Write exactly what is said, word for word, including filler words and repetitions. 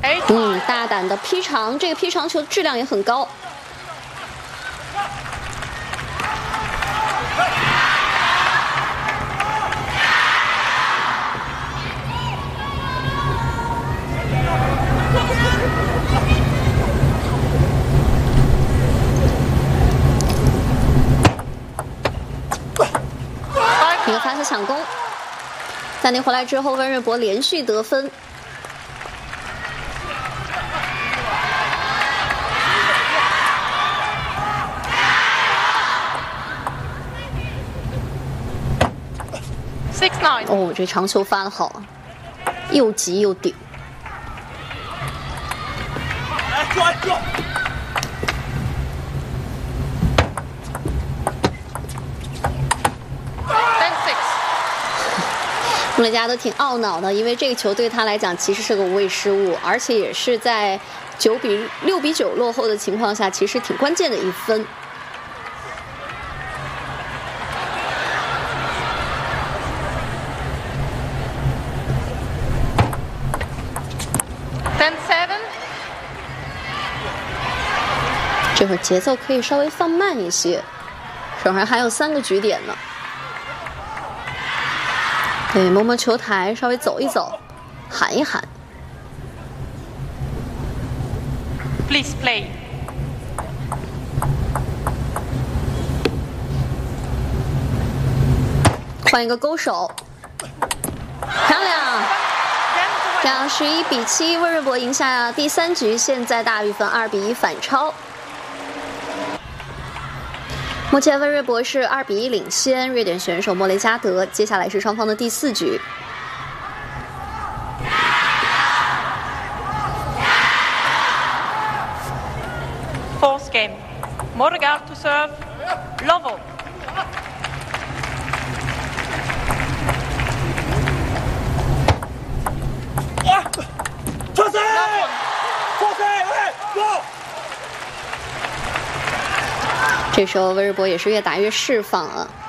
嗯，大胆的劈长，这个劈长球质量也很高。一个发球抢攻，暂停回来之后，温瑞博连续得分。哦，这长球发得好，又急又顶。穆雷加德挺懊恼的，因为这个球对他来讲其实是个无谓失误，而且也是在九比六比九落后的情况下，其实挺关键的一分。这会儿节奏可以稍微放慢一些，手上还有三个局点呢。对，摸摸球台，稍微走一走，喊一喊。 Please play。 换一个勾手，漂亮！这样十一比七，温瑞博赢下第三局，现在大比分二比一反超。目前温瑞博是二比一领先瑞典选手莫雷加德，接下来是双方的第四局。 Fourth game, Modegaard to serve, Lovo。 啊！出赛！出赛！哎，走！ 这时候温瑞博也是越打越释放了。